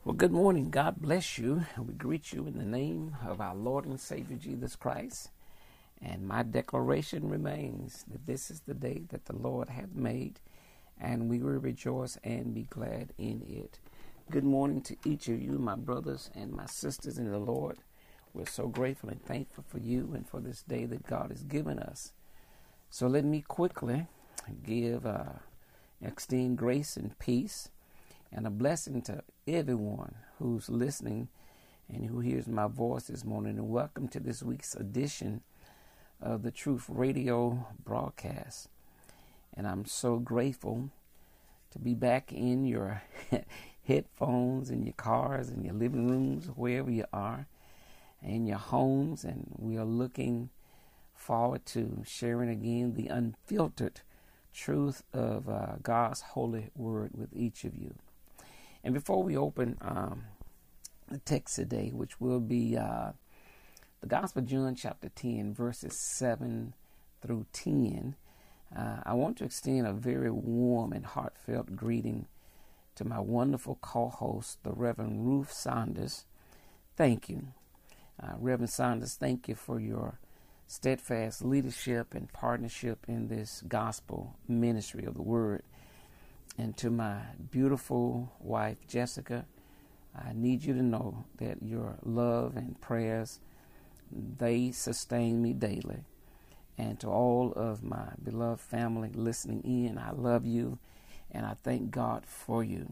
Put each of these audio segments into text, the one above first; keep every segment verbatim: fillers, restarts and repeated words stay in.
Well, good morning. God bless you. We greet you in the name of our Lord and Savior Jesus Christ. And my declaration remains that this is the day that the Lord hath made, and we will rejoice and be glad in it. Good morning to each of you, my brothers and my sisters in the Lord. We're so grateful and thankful for you and for this day that God has given us. So let me quickly give, uh, extend grace and peace and a blessing to everyone who's listening and who hears my voice this morning. And welcome to this week's edition of the Truth Radio broadcast. And I'm so grateful to be back in your headphones, in your cars, in your living rooms, wherever you are, in your homes. And we are looking forward to sharing again the unfiltered truth of uh, God's holy word with each of you. And before we open um, the text today, which will be uh, the Gospel of John chapter ten, verses seven through ten, uh, I want to extend a very warm and heartfelt greeting to my wonderful co-host, the Reverend Ruth Saunders. Thank you. Uh, Reverend Saunders, thank you for your steadfast leadership and partnership in this gospel ministry of the word. And to my beautiful wife, Jessica, I need you to know that your love and prayers, they sustain me daily. And to all of my beloved family listening in, I love you and I thank God for you.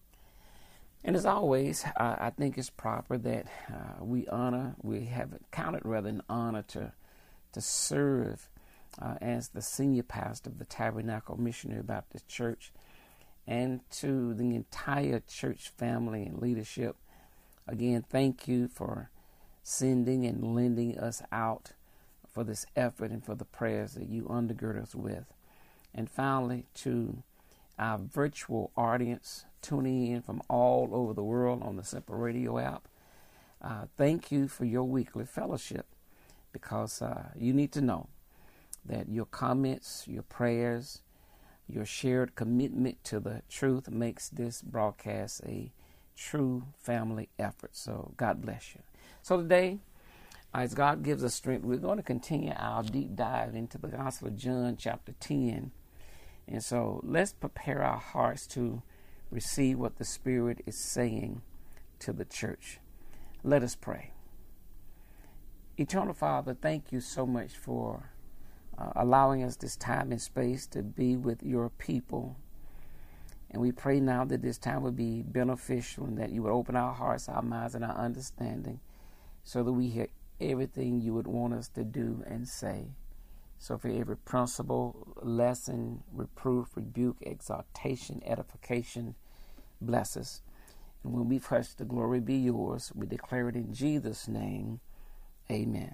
And as always, I, I think it's proper that uh, we honor, we have counted rather an honor to, to serve uh, as the senior pastor of the Tabernacle Missionary Baptist Church. And to the entire church family and leadership, again, thank you for sending and lending us out for this effort and for the prayers that you undergird us with. And finally, to our virtual audience tuning in from all over the world on the Simple Radio app, uh, thank you for your weekly fellowship, because uh, you need to know that your comments, your prayers, your shared commitment to the truth makes this broadcast a true family effort. So God bless you. So today, as God gives us strength, we're going to continue our deep dive into the Gospel of John chapter ten. And so let's prepare our hearts to receive what the Spirit is saying to the church. Let us pray. Eternal Father, thank you so much for Uh, allowing us this time and space to be with your people. And we pray now that this time would be beneficial and that you would open our hearts, our minds, and our understanding so that we hear everything you would want us to do and say. So for every principle, lesson, reproof, rebuke, exhortation, edification, bless us. And when we've hushed, the glory be yours. We declare it in Jesus' name. Amen.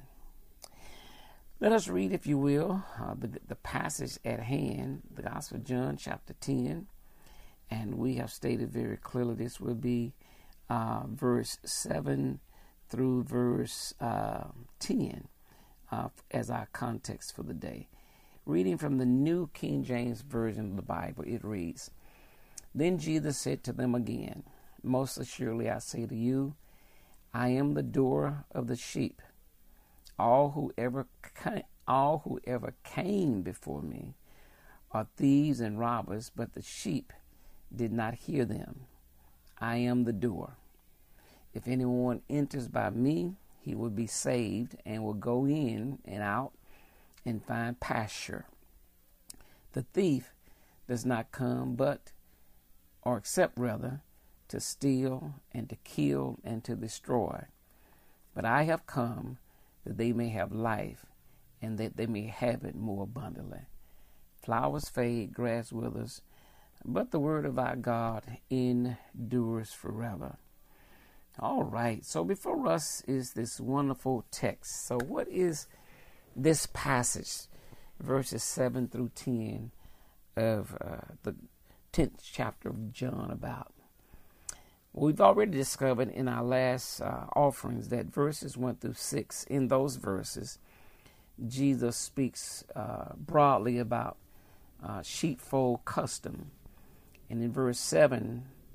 Let us read, if you will, uh, the, the passage at hand, the Gospel of John, chapter ten. And we have stated very clearly this will be uh, verse seven through verse uh, ten uh, as our context for the day. Reading from the New King James Version of the Bible, it reads, Then Jesus said to them again, Most assuredly I say to you, I am the door of the sheep. All who ever came, all who ever came before me are thieves and robbers, but the sheep did not hear them. I am the door. If anyone enters by me, he will be saved and will go in and out and find pasture. The thief does not come but, or except rather, to steal and to kill and to destroy. But I have come that they may have life, and that they may have it more abundantly. Flowers fade, grass withers, but the word of our God endures forever. All right, so before us is this wonderful text. So what is this passage, verses seven through ten of uh, the tenth chapter of John about? We've already discovered in our last uh, offerings that verses one through six, in those verses, Jesus speaks uh, broadly about uh, sheepfold custom. And in verse seven,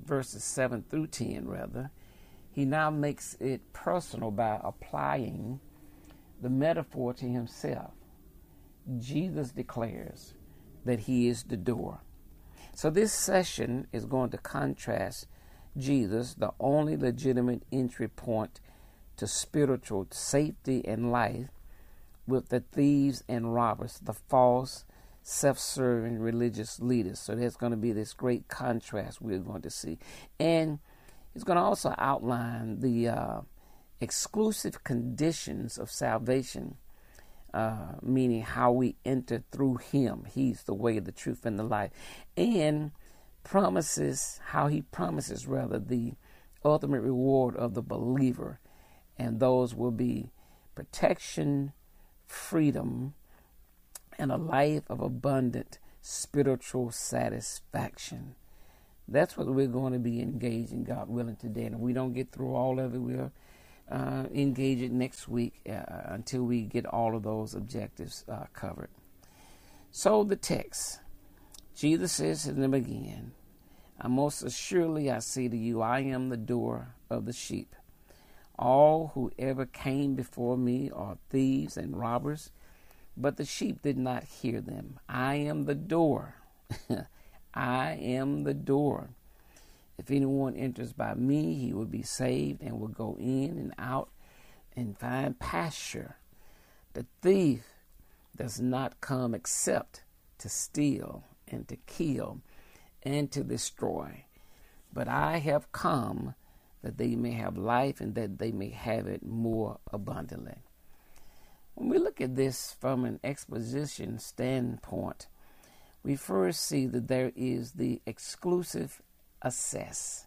verses seven through ten, rather, he now makes it personal by applying the metaphor to himself. Jesus declares that he is the door. So this session is going to contrast Jesus, the only legitimate entry point to spiritual safety and life, with the thieves and robbers, the false, self-serving religious leaders. So there's going to be this great contrast we're going to see. And he's going to also outline the uh, exclusive conditions of salvation, uh, meaning how we enter through him. He's the way, the truth, and the life. And promises, how he promises, rather, the ultimate reward of the believer. And those will be protection, freedom, and a life of abundant spiritual satisfaction. That's what we're going to be engaging, God willing, today. And if we don't get through all of it, we'll uh, engage it next week uh, until we get all of those objectives uh, covered. So the text, Jesus says to them again, "I most assuredly I say to you, I am the door of the sheep. All who ever came before me are thieves and robbers, but the sheep did not hear them. I am the door. I am the door. If anyone enters by me, he will be saved and will go in and out and find pasture. The thief does not come except to steal and to kill and to destroy. But I have come that they may have life and that they may have it more abundantly." When we look at this from an exposition standpoint, we first see that there is the exclusive access.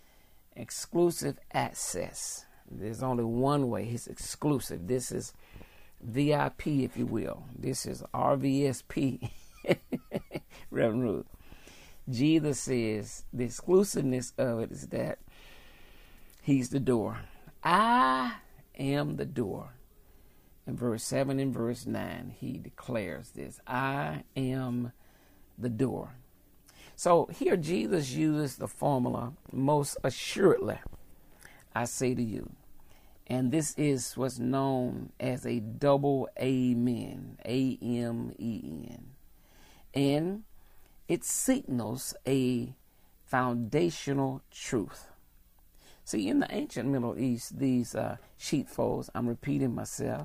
Exclusive access. There's only one way. It's exclusive. This is V I P, if you will. This is R V S P. Reverend Ruth. Jesus says the exclusiveness of it is that he's the door. I am the door. In verse seven and verse nine, he declares this. I am the door. So here Jesus uses the formula, most assuredly, I say to you. And this is what's known as a double amen, A M E N. And it signals a foundational truth. See, in the ancient Middle East, these uh, sheepfolds, I'm repeating myself,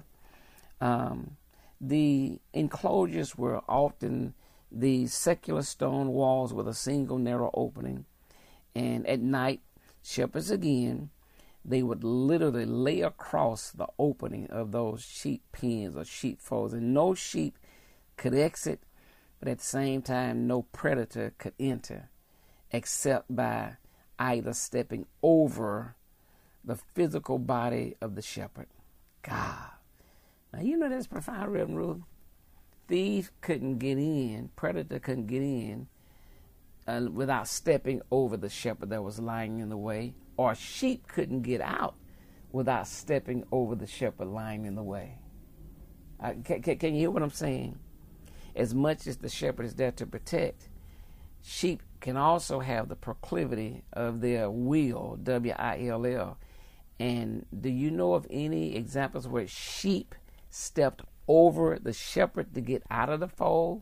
um, the enclosures were often the secular stone walls with a single narrow opening. And at night, shepherds again, they would literally lay across the opening of those sheep pens or sheepfolds. And no sheep could exit, but at the same time, no predator could enter except by either stepping over the physical body of the shepherd. God. Now, you know that's profound, Reverend Ruth. Thief couldn't get in, predator couldn't get in uh, without stepping over the shepherd that was lying in the way, or sheep couldn't get out without stepping over the shepherd lying in the way. Uh, can, can, can you hear what I'm saying? As much as the shepherd is there to protect, sheep can also have the proclivity of their will, W I L L. And do you know of any examples where sheep stepped over the shepherd to get out of the fold?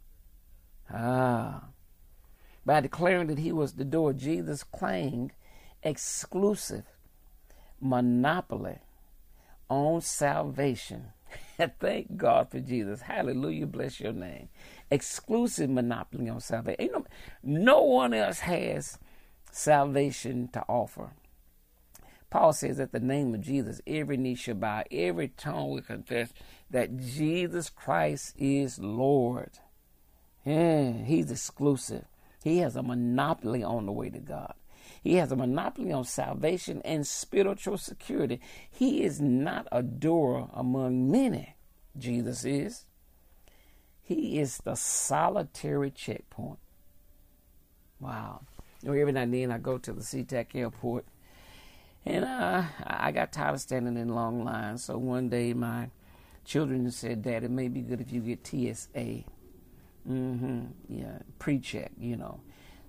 Ah. By declaring that he was the door, Jesus claimed exclusive monopoly on salvation. Thank God for Jesus. Hallelujah. Bless your name. Exclusive monopoly on salvation. Ain't no, no one else has salvation to offer. Paul says at the name of Jesus, every knee shall bow, every tongue will confess that Jesus Christ is Lord. Yeah, he's exclusive. He has a monopoly on the way to God. He has a monopoly on salvation and spiritual security. He is not a door among many. Jesus is. He is the solitary checkpoint. Wow. You know, every now and then I go to the SeaTac airport, and uh, I got tired of standing in long lines. So one day my children said, "Dad, it may be good if you get T S A." Mm-hmm. Yeah, pre-check, you know.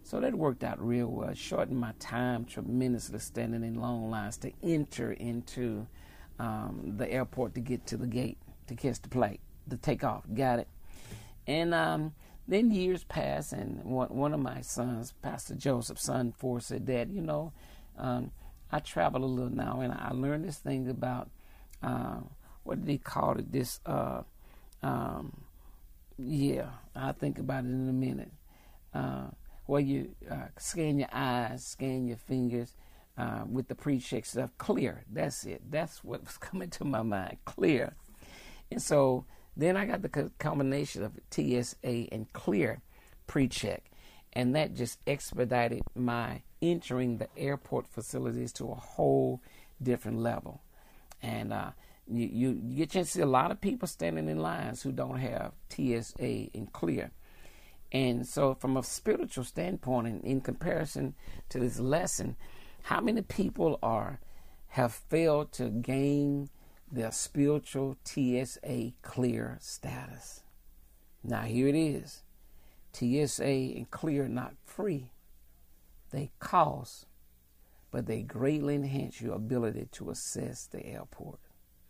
So that worked out real well. It shortened my time tremendously standing in long lines to enter into um, the airport to get to the gate, to catch the plane, to take off. Got it? And um, then years passed, and one, one of my sons, Pastor Joseph's son, four, said, Dad, you know, um, I travel a little now, and I learned this thing about, uh, what did he call it? This, uh, um, yeah, I'll think about it in a minute. Uh, where you uh, scan your eyes, scan your fingers uh, with the pre-check stuff. Clear. That's it. That's what was coming to my mind. Clear. And so then I got the co- combination of T S A and Clear pre-check. And that just expedited my entering the airport facilities to a whole different level. And uh, you, you, you get a chance to see a lot of people standing in lines who don't have T S A and Clear. And so from a spiritual standpoint, and in comparison to this lesson, how many people are have failed to gain their spiritual T S A Clear status? Now here it is. T S A and Clear are not free. They cost, but they greatly enhance your ability to access the airport.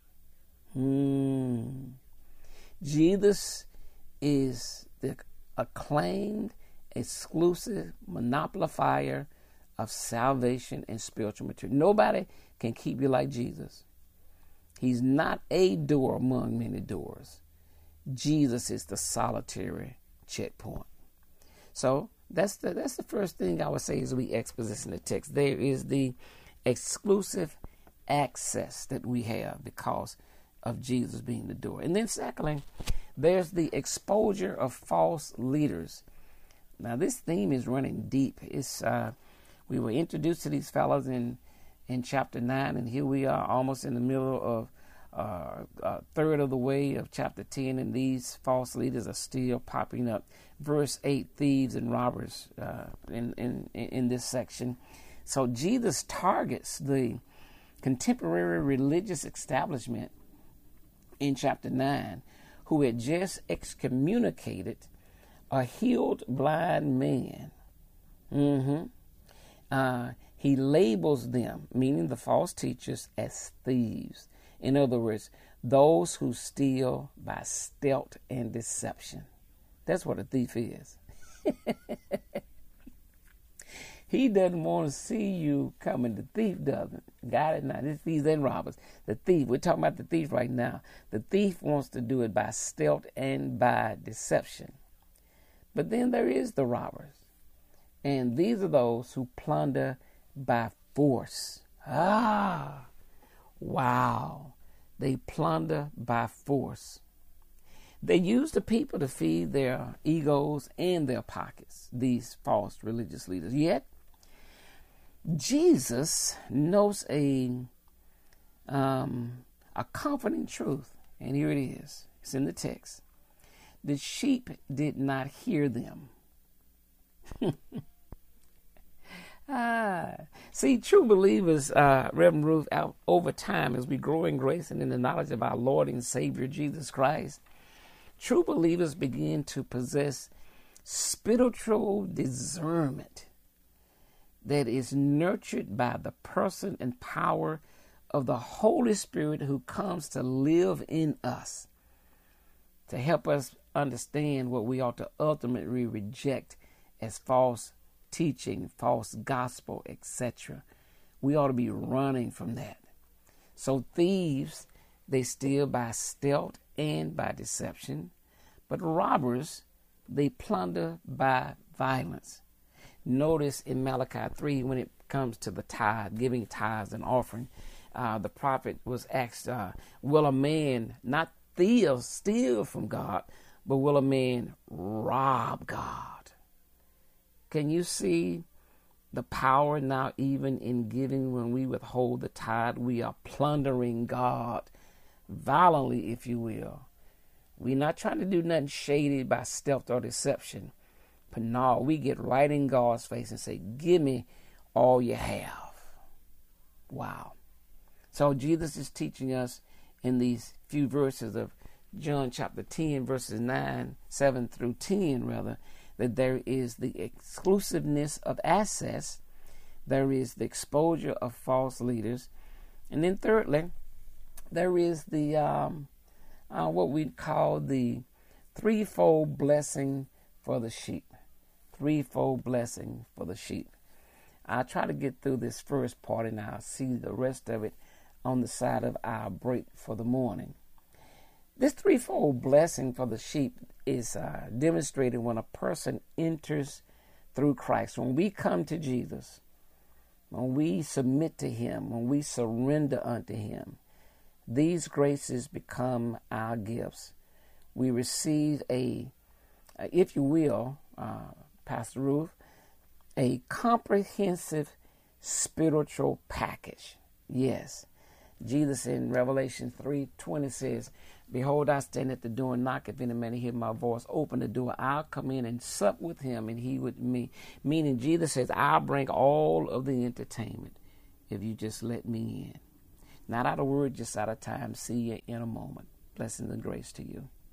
Hmm. Jesus is the acclaimed, exclusive monopolier of salvation and spiritual maturity. Nobody can keep you like Jesus. He's not a door among many doors. Jesus is the solitary checkpoint. So that's the that's the first thing I would say as we exposition the text. There is the exclusive access that we have because of Jesus being the door. And then secondly, there's the exposure of false leaders. Now, this theme is running deep. It's uh, we were introduced to these fellows in in chapter nine, and here we are almost in the middle of uh, a third of the way of chapter ten, and these false leaders are still popping up. Verse eight, thieves and robbers uh, in, in, in this section. So Jesus targets the contemporary religious establishment in chapter nine, who had just excommunicated a healed blind man. Mm-hmm. Uh, he labels them, meaning the false teachers, as thieves. In other words, those who steal by stealth and deception. That's what a thief is. He doesn't want to see you coming. The thief doesn't. Got it now? This thieves and robbers. The thief, we're talking about the thief right now. The thief wants to do it by stealth and by deception. But then there is the robbers. And these are those who plunder by force. Ah, wow. They plunder by force. They use the people to feed their egos and their pockets, these false religious leaders. Yet, Jesus knows a um, a comforting truth, and here it is. It's in the text. The sheep did not hear them. ah, see, true believers, uh, Reverend Ruth, out over time, as we grow in grace and in the knowledge of our Lord and Savior Jesus Christ, true believers begin to possess spiritual discernment that is nurtured by the person and power of the Holy Spirit who comes to live in us to help us understand what we ought to ultimately reject as false teaching, false gospel, et cetera. We ought to be running from that. So thieves, they steal by stealth and by deception, but robbers, they plunder by violence. Notice in Malachi three, when it comes to the tithe, giving tithes and offering, uh, the prophet was asked, uh, will a man not steal, steal from God, but will a man rob God? Can you see the power now even in giving? When we withhold the tithe, we are plundering God violently, if you will. We're not trying to do nothing shady by stealth or deception. But no, we get right in God's face and say, give me all you have. Wow. So Jesus is teaching us in these few verses of John chapter ten, verses nine, seven through ten, rather, that there is the exclusiveness of access, there is the exposure of false leaders, and then thirdly, there is the um, uh, what we call the threefold blessing for the sheep. Threefold blessing for the sheep. I'll try to get through this first part, and I'll see the rest of it on the side of our break for the morning. This threefold blessing for the sheep is uh, demonstrated when a person enters through Christ. When we come to Jesus, when we submit to Him, when we surrender unto Him, these graces become our gifts. We receive a, if you will, uh, Pastor Ruth, a comprehensive spiritual package. Yes. Jesus in Revelation three twenty says, "Behold, I stand at the door and knock. If any man hear my voice, open the door. I'll come in and sup with him, and he with me." Meaning Jesus says, I'll bring all of the entertainment if you just let me in. Not out of word, just out of time. See you in a moment. Blessings and grace to you.